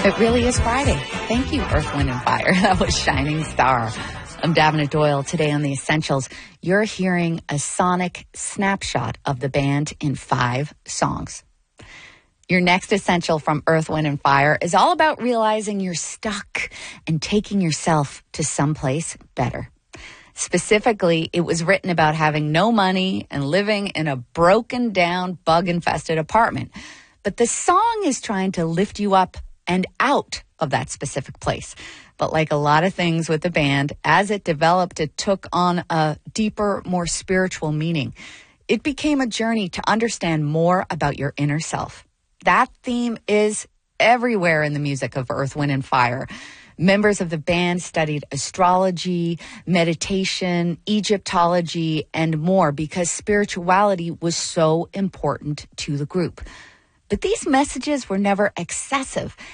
It really is Friday. Thank you, Earth, Wind, and Fire. That was Shining Star. I'm Davina Doyle. Today on The Essentials, you're hearing a sonic snapshot of the band in 5 songs. Your next essential from Earth, Wind, and Fire is all about realizing you're stuck and taking yourself to someplace better. Specifically, it was written about having no money and living in a broken down, bug-infested apartment. But the song is trying to lift you up and out of that specific place. But like a lot of things with the band, as it developed, it took on a deeper, more spiritual meaning. It became a journey to understand more about your inner self. That theme is everywhere in the music of Earth, Wind, and Fire. Members of the band studied astrology, meditation, Egyptology, and more because spirituality was so important to the group. But these messages were never excessive,